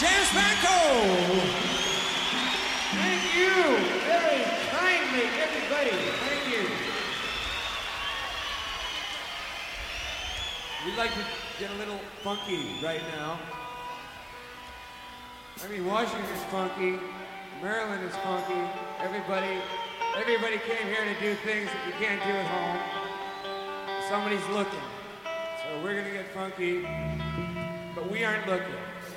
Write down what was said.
James Franco. Thank you very kindly, everybody. Thank you. We'd like to get a little funky right now. I mean, Washington's funky, Maryland is funky. Everybody came here to do things that you can't do at home. Somebody's looking. So we're gonna get funky, but we aren't looking.